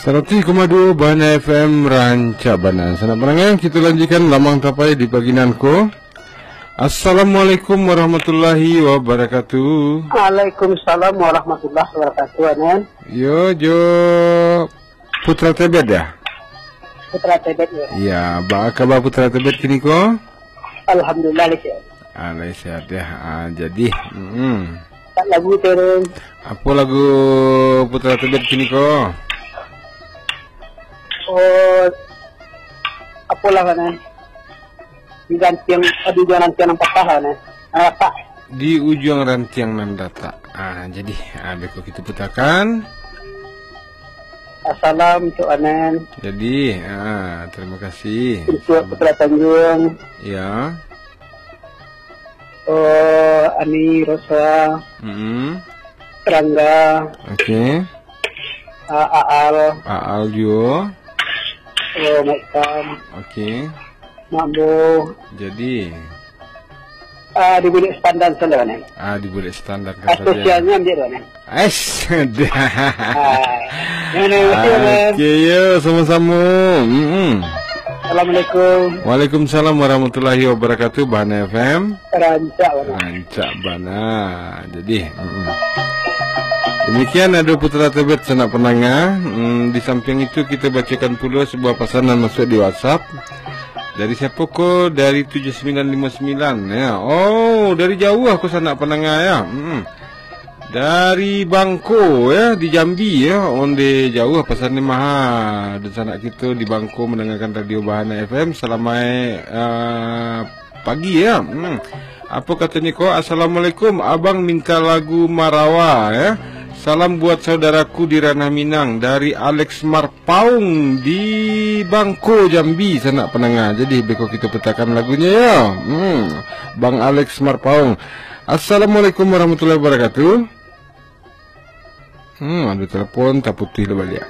103,2 Bana FM Ranca Bana. Sanak penangan, kita lanjutkan lamang tapai di pagi nanko. Assalamualaikum warahmatullahi wabarakatuh. Waalaikumsalam warahmatullahi wabarakatuh. Anen. Yo Putra Tebet ya? Putra Tebet ya. Ya, apa kabar Putra Tebet kini ko? Alhamdulillah sehat. Alai sehat ya. Jadi Tak lagu turun. apa lagu Putra Tebet kini ko? Oh, apalah kan? Digantian rantian patah kan? Apa? Di ujung rantiang nandata. Jadi beko kita putakan. Assalam untuk Anen. Jadi, terima kasih. Untuk Putra Tanjung. Ya. Oh, Ani Rosa. Rangga. Okey. Aal juga. Oh, Maikam. Okey. Mambo. Jadi, di bilik standar sana kan? di boleh standar kata dia. Sosialnya ambil kan? Okey, ya, sama-sama. Assalamualaikum. Waalaikumsalam warahmatullahi wabarakatuh. Bana FM Ranca Bana. Jadi, demikian ada Putra Tebet sanak pendengar. Di samping itu kita bacakan pula sebuah pesanan masuk di WhatsApp. Dari siapa ko? Dari 7959 ya. Oh, dari jauh aku sanak pendengar ya. Dari Bangko ya, di Jambi ya. Onde jauh pesan ni maha. Dan sanak kita di Bangko mendengarkan radio Bana FM selama pagi ya. Apa katanya ko? Assalamualaikum, abang minta lagu Marawa ya. Salam buat saudaraku di Ranah Minang dari Alex Marpaung di Bangko Jambi sanak pendengar. Jadi beko kita petakan lagunya ya. Bang Alex Marpaung. Assalamualaikum warahmatullahi wabarakatuh. Ada telepon tak putih lah balik.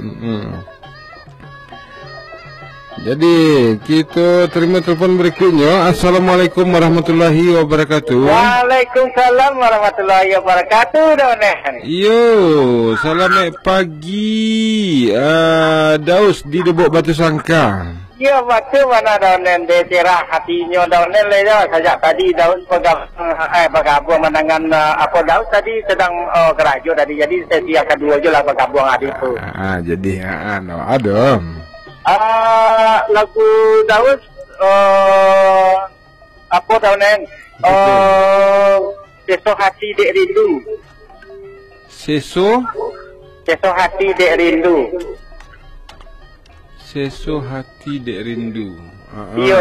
Jadi kita terima telepon berikutnya. Assalamualaikum warahmatullahi wabarakatuh. Waalaikumsalam warahmatullahi wabarakatuh. Yo, selamat pagi. Daus di Debok Batu Sangka. Ya, waktu mana daunen de cerah hatinya daunen leja sajak tadi Daus bergabung menangan apa Daus tadi sedang kerajo tadi. Jadi sesi kedua je lah bergabung hari itu. Jadi ada. Lagu Daus apa daunen? Seso hati dek rindu. Seso hati dek rindu. Seso hati dek rindu. Iya.